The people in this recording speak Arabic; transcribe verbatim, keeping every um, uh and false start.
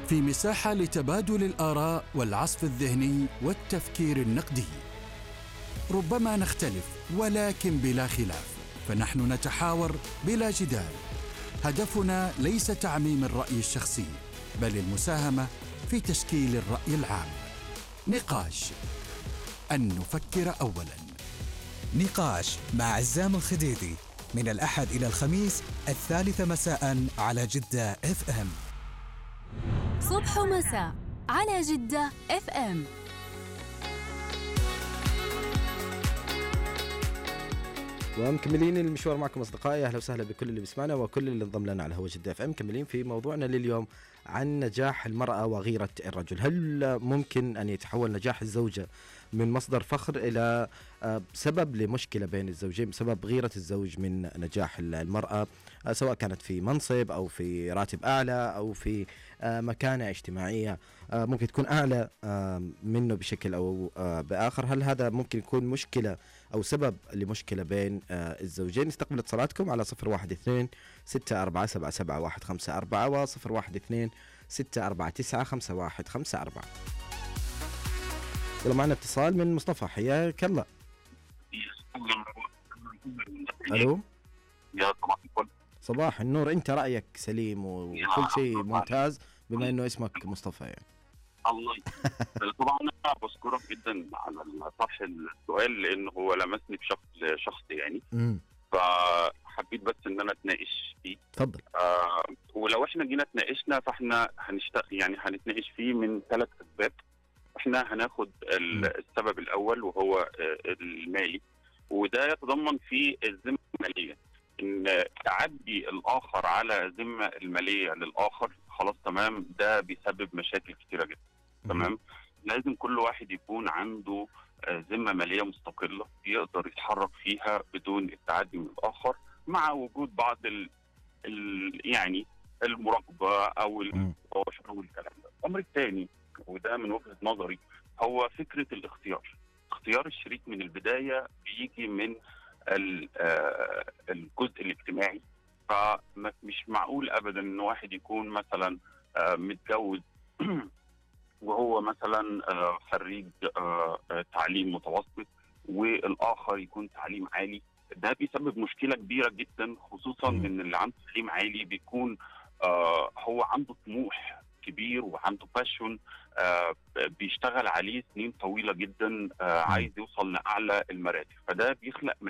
في مساحة لتبادل الآراء والعصف الذهني والتفكير النقدي. ربما نختلف ولكن بلا خلاف، فنحن نتحاور بلا جدال. هدفنا ليس تعميم الرأي الشخصي، بل المساهمة في تشكيل الرأي العام. نقاش، أن نفكر أولاً. نقاش مع عزام الخديدي من الأحد إلى الخميس الثالثة مساء على جدة اف ام. صبح ومساء على جدة اف ام. ومكملين المشوار معكم أصدقائي. أهلا وسهلا بكل اللي بيسمعنا وكل اللي انضم لنا على هوا جدة اف ام. مكملين في موضوعنا لليوم عن نجاح المرأة وغيرة الرجل. هل ممكن أن يتحول نجاح الزوجة من مصدر فخر إلى سبب لمشكلة بين الزوجين بسبب غيرة الزوج من نجاح المرأة، سواء كانت في منصب أو في راتب أعلى أو في مكانة اجتماعية ممكن تكون أعلى منه بشكل أو بآخر؟ هل هذا ممكن يكون مشكلة أو سبب لمشكلة بين الزوجين؟ نستقبل اتصالاتكم على صفر واحد اثنين ستة أربعة سبعة سبعة واحد خمسة أربعة وصفر واحد اثنين ستة أربعة تسعة خمسة واحد خمسة أربعة. يلا معنا اتصال من مصطفى، حياك الله. ألو، يا صباح الفل. صباح النور. أنت رأيك سليم وكل شيء ممتاز بما إنه اسمك مصطفى يعني. الله يسلمك. طبعا أنا بشكرك جدا على طرح السؤال لأنه هو لمسني بشكل شخصي يعني. امم فحبيت بس إن أنا أتناقش فيه. تفضل. آه ولو إحنا جينا تناقشنا فإحنا هنشتغل يعني هنتناقش فيه من ثلاث أسباب. إحنا هناخد السبب الأول وهو المالي، وده يتضمن فيه الذمة المالية، إن تعدي الآخر على ذمة المالية للآخر خلاص تمام ده بيسبب مشاكل كتيرة جدا. تمام، لازم كل واحد يكون عنده ذمة مالية مستقلة يقدر يتحرك فيها بدون التعدي من الآخر، مع وجود بعض ال ال يعني المراقبة أو النقاش أو الكلام ده. الأمر الثاني وده من وجهة نظري هو فكرة الاختيار. اختيار الشريك من البداية بيجي من الجزء الاجتماعي. فمش معقول أبدا أن واحد يكون مثلا متجوز وهو مثلا خريج تعليم متوسط والآخر يكون تعليم عالي. ده بيسبب مشكلة كبيرة جدا، خصوصا ان اللي عنده تعليم عالي بيكون هو عنده طموح كبير وعنده باشون بيشتغل عليه سنين طويلة جدا، عايز يوصل لأعلى المراتب. فده بيخلق